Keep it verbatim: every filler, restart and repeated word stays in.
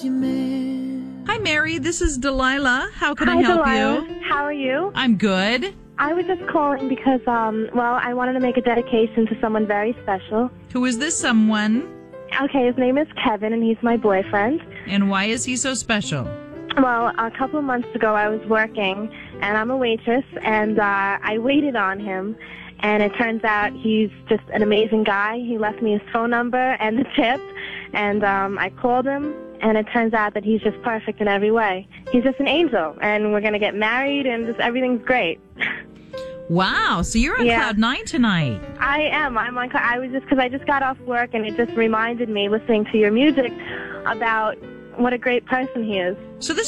Hi, Mary. This is Delilah. How can Hi, I help Delilah. you? How are you? I'm good. I was just calling because, um, well, I wanted to make a dedication to someone very special. Who is this someone? Okay, his name is Kevin, and he's my boyfriend. And why is he so special? Well, a couple of months ago, I was working, and I'm a waitress, and uh, I waited on him. And it turns out he's just an amazing guy. He left me his phone number and the tip, and um, I called him, and it turns out that he's just perfect in every way. He's just an angel, and we're going to get married, and just everything's great. Wow, so you're on Yeah. cloud nine tonight. I am. I'm on. I was just because I just got off work, and it just reminded me, listening to your music, about what a great person he is. So this